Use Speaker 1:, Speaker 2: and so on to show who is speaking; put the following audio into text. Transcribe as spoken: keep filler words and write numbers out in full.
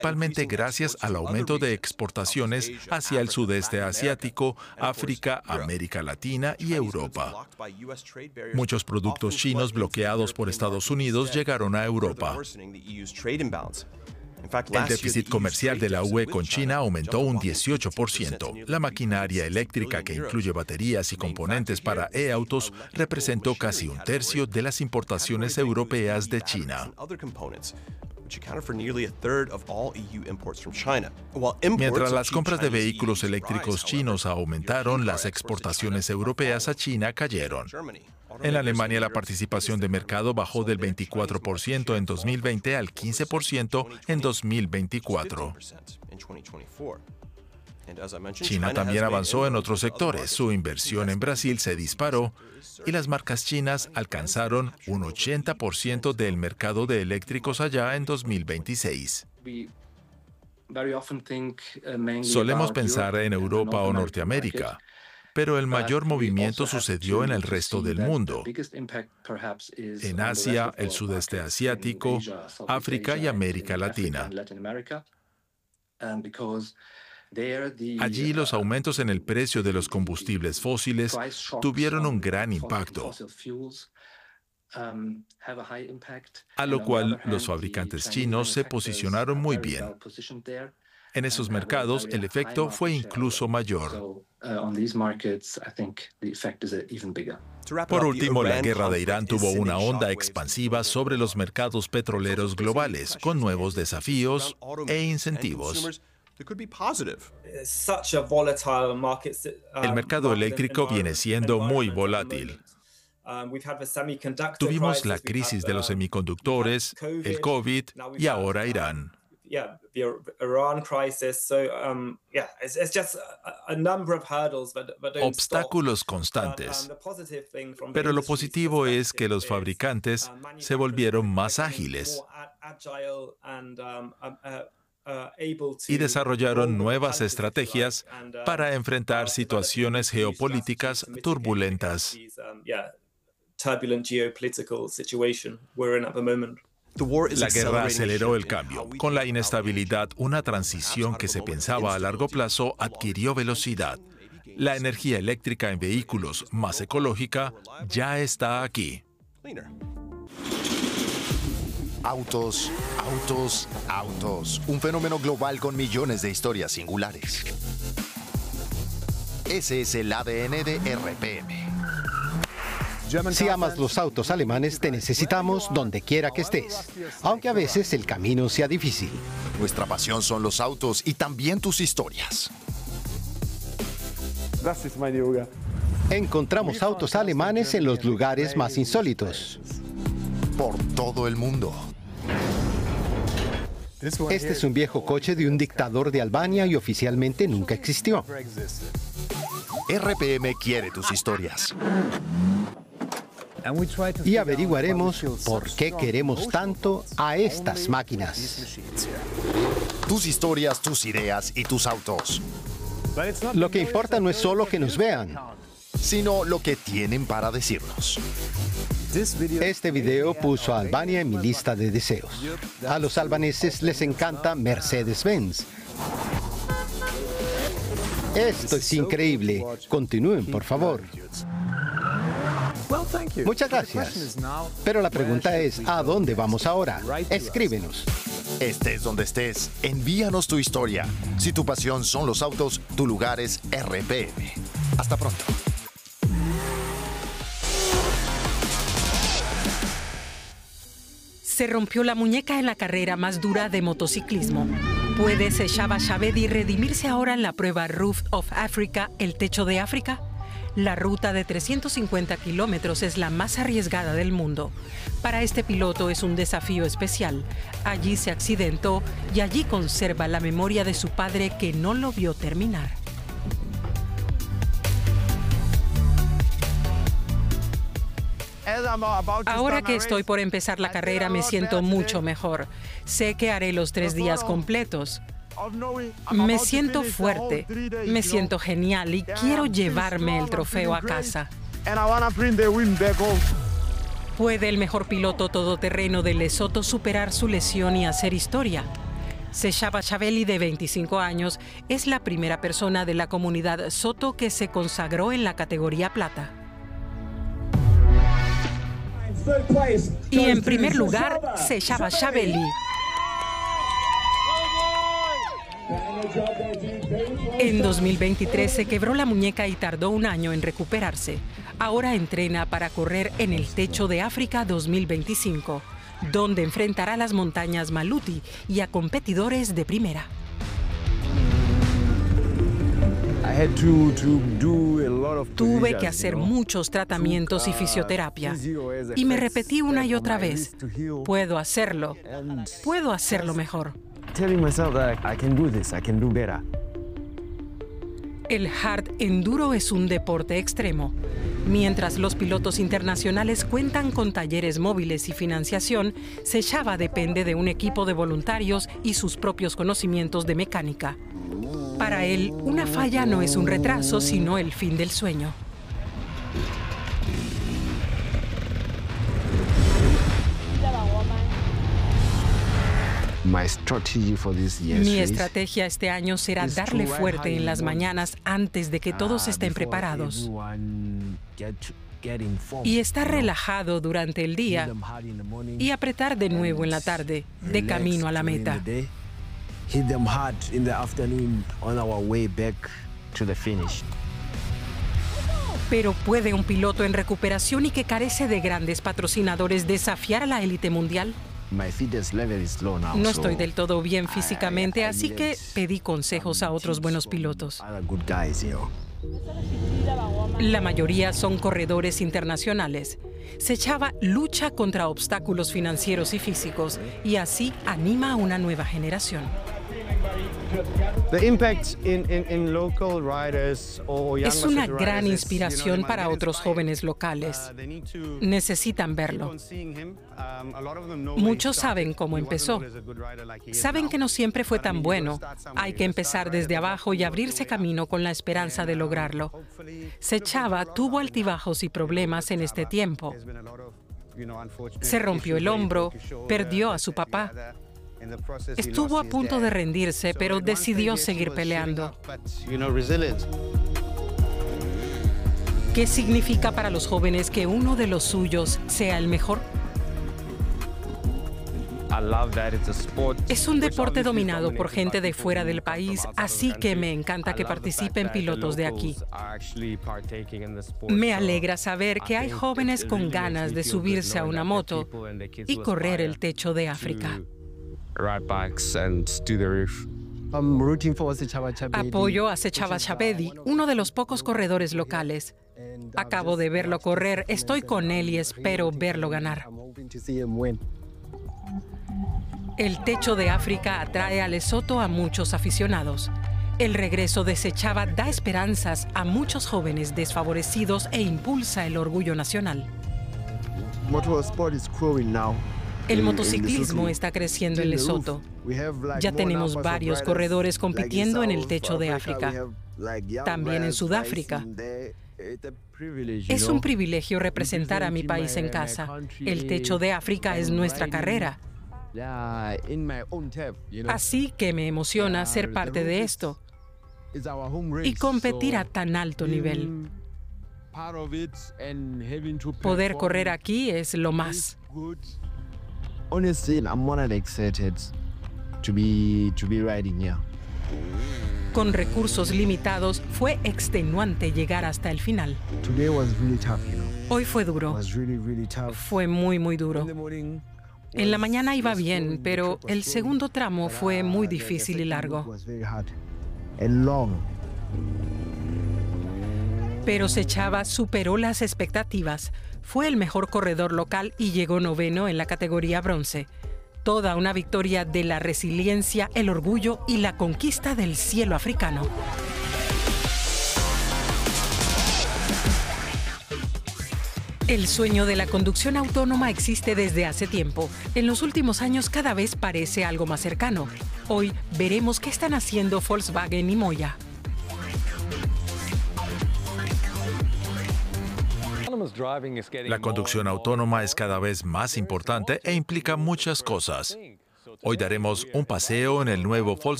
Speaker 1: principalmente gracias al aumento de exportaciones hacia el sudeste asiático, África, América Latina y Europa. Muchos productos chinos bloqueados por Estados Unidos llegaron a Europa. El déficit comercial de la U E con China aumentó un dieciocho por ciento. La maquinaria eléctrica, que incluye baterías y componentes para e-autos, representó casi un tercio de las importaciones europeas de China. Mientras las compras de vehículos eléctricos chinos aumentaron, las exportaciones europeas a China cayeron. En Alemania, la participación de mercado bajó del veinticuatro por ciento en dos mil veinte al quince por ciento en dos mil veinticuatro. China también avanzó en otros sectores. Su inversión en Brasil se disparó y las marcas chinas alcanzaron un ochenta por ciento del mercado de eléctricos allá en dos mil veintiséis. Solemos pensar en Europa o Norteamérica, pero el mayor movimiento sucedió en el resto del mundo, en Asia, el sudeste asiático, África y América Latina. Allí los aumentos en el precio de los combustibles fósiles tuvieron un gran impacto, a lo cual los fabricantes chinos se posicionaron muy bien. En esos mercados, el efecto fue incluso mayor. Por último, la guerra de Irán tuvo una onda expansiva sobre los mercados petroleros globales, con nuevos desafíos e incentivos. El mercado eléctrico viene siendo muy volátil. Tuvimos la crisis de los semiconductores, el COVID y ahora Irán. Obstáculos constantes. Pero lo positivo es que los fabricantes se volvieron más ágiles y desarrollaron nuevas estrategias para enfrentar situaciones geopolíticas turbulentas. La guerra aceleró el cambio. Con la inestabilidad, una transición que se pensaba a largo plazo adquirió velocidad. La energía eléctrica en vehículos más ecológica ya está aquí.
Speaker 2: Autos, autos, autos. Un fenómeno global con millones de historias singulares. Ese es el A D N de R P M.
Speaker 3: Si amas los autos alemanes, te necesitamos donde quiera que estés, aunque a veces el camino sea difícil.
Speaker 2: Nuestra pasión son los autos y también tus historias.
Speaker 3: Encontramos autos alemanes en los lugares más insólitos.
Speaker 2: Por todo el mundo.
Speaker 3: Este es un viejo coche de un dictador de Albania y oficialmente nunca existió.
Speaker 2: R P M quiere tus historias.
Speaker 3: Y averiguaremos por qué queremos tanto a estas máquinas.
Speaker 2: Tus historias, tus ideas y tus autos.
Speaker 3: Lo que importa no es solo que nos vean,
Speaker 2: sino lo que tienen para decirnos.
Speaker 3: Este video puso a Albania en mi lista de deseos. A los albaneses les encanta Mercedes-Benz. Esto es increíble. Continúen, por favor. Muchas gracias. Pero la pregunta es, ¿a dónde vamos ahora? Escríbenos.
Speaker 2: Estés donde estés, envíanos tu historia. Si tu pasión son los autos, tu lugar es R P M. Hasta pronto.
Speaker 4: Se rompió la muñeca en la carrera más dura de motociclismo. ¿Puede Shaba Shabedi redimirse ahora en la prueba Roof of Africa, el techo de África? La ruta de trescientos cincuenta kilómetros es la más arriesgada del mundo. Para este piloto es un desafío especial. Allí se accidentó y allí conserva la memoria de su padre que no lo vio terminar. Ahora que estoy por empezar la carrera me siento mucho mejor. Sé que haré los tres días completos. Me siento fuerte, me siento genial y quiero llevarme el trofeo a casa. ¿Puede el mejor piloto todoterreno de Lesoto superar su lesión y hacer historia? Sechava Chabeli, de veinticinco años, es la primera persona de la comunidad Soto que se consagró en la categoría plata. Y en primer lugar, Sechava Chabeli. En dos mil veintitrés se quebró la muñeca y tardó un año en recuperarse. Ahora entrena para correr en el Techo de África dos mil veinticinco, donde enfrentará las montañas Maluti y a competidores de primera. Tuve que hacer muchos tratamientos y fisioterapia. Y me repetí una y otra vez, puedo hacerlo, puedo hacerlo mejor. El hard enduro es un deporte extremo. Mientras los pilotos internacionales cuentan con talleres móviles y financiación, Sechava depende de un equipo de voluntarios y sus propios conocimientos de mecánica. Para él, una falla no es un retraso, sino el fin del sueño. Mi estrategia este año será darle fuerte en las mañanas antes de que todos estén preparados y estar relajado durante el día y apretar de nuevo en la tarde, de camino a la meta. Pero ¿puede un piloto en recuperación y que carece de grandes patrocinadores desafiar a la élite mundial? No estoy del todo bien físicamente, así que pedí consejos a otros buenos pilotos. La mayoría son corredores internacionales. Sechava lucha contra obstáculos financieros y físicos y así anima a una nueva generación. Es una gran inspiración para otros jóvenes locales. Necesitan verlo. Muchos saben cómo empezó. Saben que no siempre fue tan bueno. Hay que empezar desde abajo y abrirse camino con la esperanza de lograrlo. Sechava tuvo altibajos y problemas en este tiempo. Se rompió el hombro, perdió a su papá. Estuvo a punto de rendirse, pero decidió seguir peleando. ¿Qué significa para los jóvenes que uno de los suyos sea el mejor? Es un deporte dominado por gente de fuera del país, así que me encanta que participen pilotos de aquí. Me alegra saber que hay jóvenes con ganas de subirse a una moto y correr el Techo de África. Apoyo a Sechava Chabeli, uno de los pocos corredores locales. Acabo de verlo correr, estoy con él y espero verlo ganar. El Techo de África atrae a Lesoto a muchos aficionados. El regreso de Sechava da esperanzas a muchos jóvenes desfavorecidos e impulsa el orgullo nacional. El motociclismo está creciendo en Lesoto. Ya tenemos varios corredores compitiendo en el Techo de África. También en Sudáfrica. Es un privilegio representar a mi país en casa. El Techo de África es nuestra carrera. Así que me emociona ser parte de esto y competir a tan alto nivel. Poder correr aquí es lo más. Con recursos limitados, fue extenuante llegar hasta el final. Hoy fue duro. Fue muy, muy duro. En la mañana iba bien, pero el segundo tramo fue muy difícil y largo. Pero Sechava superó las expectativas. Fue el mejor corredor local y llegó noveno en la categoría bronce. Toda una victoria de la resiliencia, el orgullo y la conquista del cielo africano. El sueño de la conducción autónoma existe desde hace tiempo. En los últimos años cada vez parece algo más cercano. Hoy veremos qué están haciendo Volkswagen y Moya.
Speaker 1: La conducción autónoma es cada vez más importante e implica muchas cosas. Hoy daremos un paseo en el nuevo Volkswagen